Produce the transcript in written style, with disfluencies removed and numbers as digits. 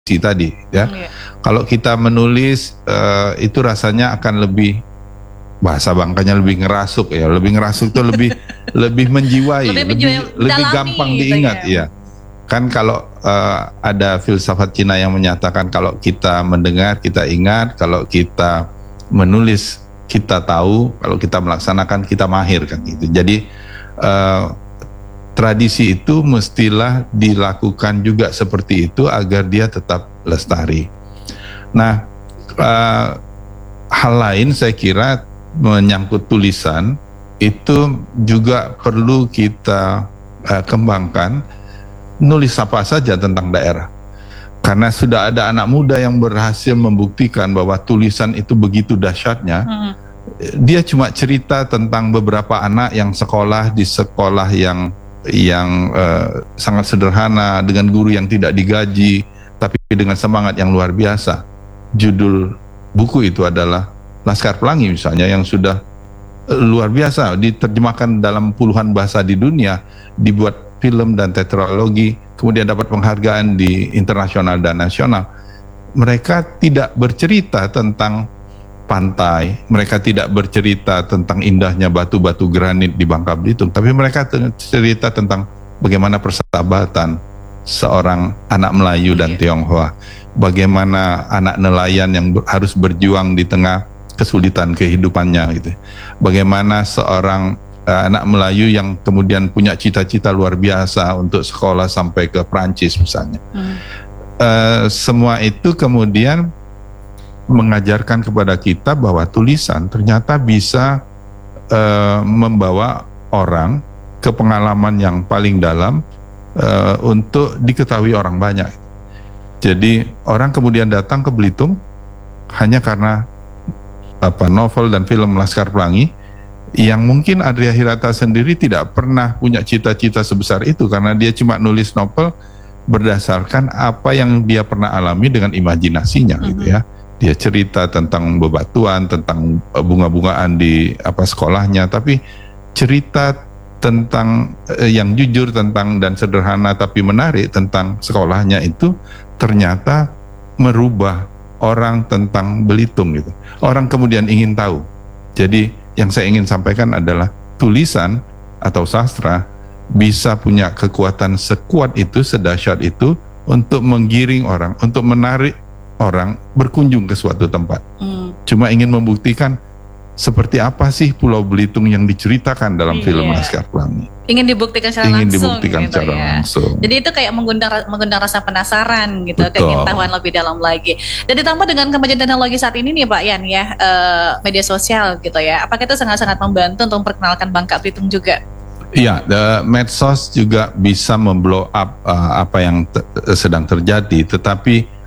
tadi ya. Kalau kita menulis itu rasanya akan lebih, bahasa bangkanya lebih ngerasuk ya, lebih ngerasuk itu lebih lebih menjiwai, lebih gampang diingat ya. Kan kalau ada filsafat Cina yang menyatakan kalau kita mendengar kita ingat, kalau kita menulis kita tahu, kalau kita melaksanakan kita mahir kan gitu. Jadi tradisi itu mestilah dilakukan juga seperti itu agar dia tetap lestari. Nah, hal lain saya kira menyangkut tulisan itu juga perlu kita kembangkan. Nulis apa saja tentang daerah, karena sudah ada anak muda yang berhasil membuktikan bahwa tulisan itu begitu dahsyatnya. Dia cuma cerita tentang beberapa anak yang sekolah di sekolah yang sangat sederhana dengan guru yang tidak digaji, tapi dengan semangat yang luar biasa. Judul buku itu adalah Laskar Pelangi misalnya, yang sudah luar biasa, diterjemahkan dalam puluhan bahasa di dunia, dibuat film dan tetralogi, kemudian dapat penghargaan di internasional dan nasional. Mereka tidak bercerita tentang pantai, mereka tidak bercerita tentang indahnya batu-batu granit di Bangka Belitung, tapi mereka cerita tentang bagaimana persahabatan seorang anak Melayu dan Tionghoa, bagaimana anak nelayan yang harus berjuang di tengah kesulitan kehidupannya gitu. Bagaimana seorang anak Melayu yang kemudian punya cita-cita luar biasa untuk sekolah sampai ke Prancis misalnya. Semua itu kemudian mengajarkan kepada kita bahwa tulisan ternyata bisa membawa orang ke pengalaman yang paling dalam untuk diketahui orang banyak. Jadi orang kemudian datang ke Belitung hanya karena novel dan film Laskar Pelangi, yang mungkin Adria Hirata sendiri tidak pernah punya cita-cita sebesar itu, karena dia cuma nulis novel berdasarkan apa yang dia pernah alami dengan imajinasinya gitu ya. Dia cerita tentang bebatuan, tentang bunga-bungaan di sekolahnya, tapi cerita tentang yang jujur tentang dan sederhana tapi menarik tentang sekolahnya itu ternyata merubah orang tentang Belitung gitu. Orang kemudian ingin tahu. Jadi yang saya ingin sampaikan adalah tulisan atau sastra bisa punya kekuatan sekuat itu, sedahsyat itu untuk menggiring orang, untuk menarik orang berkunjung ke suatu tempat. Cuma ingin membuktikan seperti apa sih Pulau Belitung yang diceritakan dalam film Laskar Pelangi. Ingin dibuktikan secara langsung. Jadi itu kayak mengundang rasa penasaran gitu, keingintahuan lebih dalam lagi. Dan ditambah dengan kemajuan teknologi saat ini nih Pak Yan ya, media sosial gitu ya. Apakah itu sangat-sangat membantu untuk memperkenalkan Bangka Belitung juga? Iya, medsos juga bisa memblow up apa yang sedang terjadi, tetapi